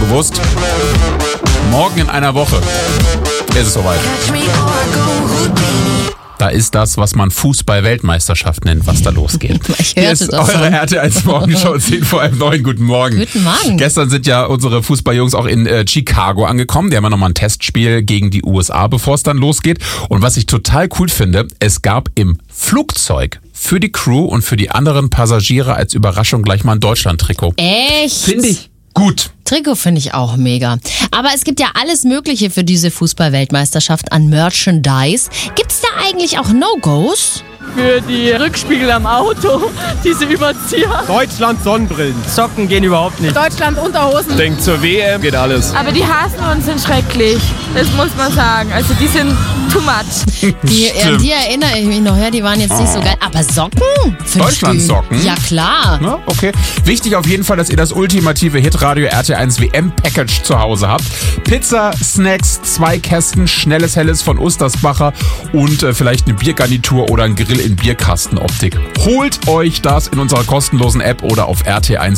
gewusst? Morgen in einer Woche ist es soweit. Da ist das, was man Fußball-Weltmeisterschaft nennt, was da losgeht. Ich Hier hörte ist das eure schon. RTL Morgenshow 10 vor 9. Guten Morgen. Guten Morgen. Gestern sind ja unsere Fußballjungs auch in Chicago angekommen. Die haben ja nochmal ein Testspiel gegen die USA, bevor es dann losgeht. Und was ich total cool finde, es gab im Flugzeug für die Crew und für die anderen Passagiere als Überraschung gleich mal ein Deutschland-Trikot. Echt? Finde ich gut. Trikot finde ich auch mega. Aber es gibt ja alles Mögliche für diese Fußball-Weltmeisterschaft an Merchandise. Gibt's da eigentlich auch No-Gos? Für die Rückspiegel am Auto, diese Überzieher. Deutschland Sonnenbrillen. Socken gehen überhaupt nicht. Deutschland Unterhosen. Denkt zur WM geht alles. Aber die hassen uns sind schrecklich. Das muss man sagen. Also die sind too much. An die erinnere ich mich noch, ja, die waren jetzt nicht so geil. Aber Socken? Deutschland-Socken? Ja, klar. Ja, okay. Wichtig auf jeden Fall, dass ihr das ultimative Hitradio RT1 WM-Package zu Hause habt. Pizza, Snacks, 2 Kästen, schnelles Helles von Ostersbacher und vielleicht eine Biergarnitur oder ein Grill in Bierkastenoptik. Holt euch das in unserer kostenlosen App oder auf RT1